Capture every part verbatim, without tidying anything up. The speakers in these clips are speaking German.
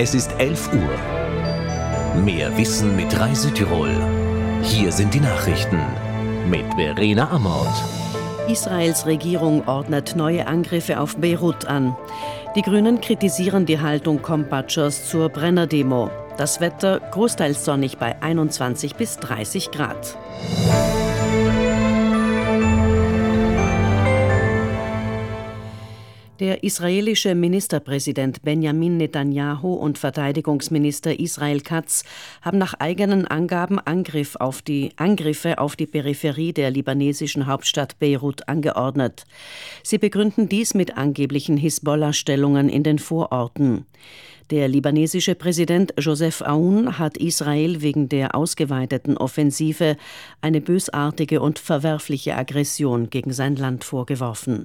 Es ist elf Uhr. Mehr Wissen mit Reisetirol. Hier sind die Nachrichten mit Verena Amort. Israels Regierung ordnet neue Angriffe auf Beirut an. Die Grünen kritisieren die Haltung Kompatschers zur Brenner-Demo. Das Wetter großteils sonnig bei einundzwanzig bis dreißig Grad. Der israelische Ministerpräsident Benjamin Netanyahu und Verteidigungsminister Israel Katz haben nach eigenen Angaben Angriff auf die, Angriffe auf die Peripherie der libanesischen Hauptstadt Beirut angeordnet. Sie begründen dies mit angeblichen Hisbollah-Stellungen in den Vororten. Der libanesische Präsident Joseph Aoun hat Israel wegen der ausgeweiteten Offensive eine bösartige und verwerfliche Aggression gegen sein Land vorgeworfen.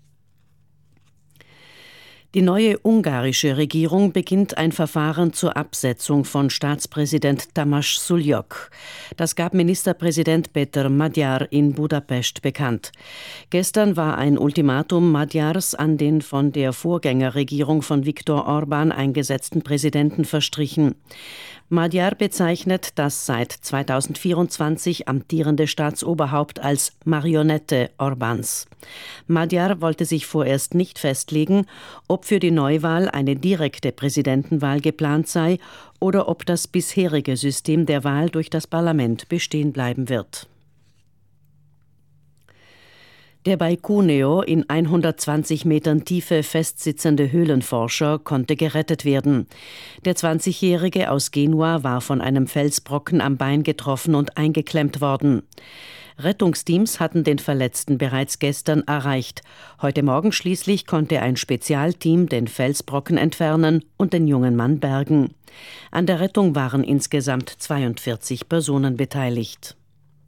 Die neue ungarische Regierung beginnt ein Verfahren zur Absetzung von Staatspräsident Tamás Sullyok. Das gab Ministerpräsident Péter Magyar in Budapest bekannt. Gestern war ein Ultimatum Magyars an den von der Vorgängerregierung von Viktor Orbán eingesetzten Präsidenten verstrichen. Magyar bezeichnet das seit zweitausendvierundzwanzig amtierende Staatsoberhaupt als Marionette Orbáns. Magyar wollte sich vorerst nicht festlegen, ob für die Neuwahl eine direkte Präsidentenwahl geplant sei oder ob das bisherige System der Wahl durch das Parlament bestehen bleiben wird. Der bei Cuneo in hundertzwanzig Metern Tiefe festsitzende Höhlenforscher konnte gerettet werden. Der zwanzigjährige aus Genua war von einem Felsbrocken am Bein getroffen und eingeklemmt worden. Rettungsteams hatten den Verletzten bereits gestern erreicht. Heute Morgen schließlich konnte ein Spezialteam den Felsbrocken entfernen und den jungen Mann bergen. An der Rettung waren insgesamt zweiundvierzig Personen beteiligt.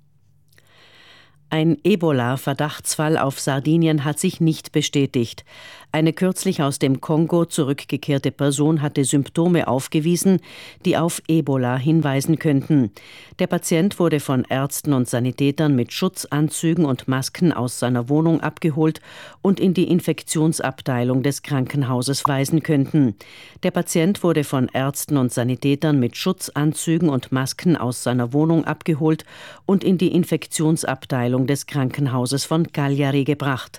Ein Ebola-Verdachtsfall auf Sardinien hat sich nicht bestätigt. Eine kürzlich aus dem Kongo zurückgekehrte Person hatte Symptome aufgewiesen, die auf Ebola hinweisen könnten. Der Patient wurde von Ärzten und Sanitätern mit Schutzanzügen und Masken aus seiner Wohnung abgeholt und in die Infektionsabteilung des Krankenhauses weisen könnten. Der Patient wurde von Ärzten und Sanitätern mit Schutzanzügen und Masken aus seiner Wohnung abgeholt und in die Infektionsabteilung des Krankenhauses von Cagliari gebracht.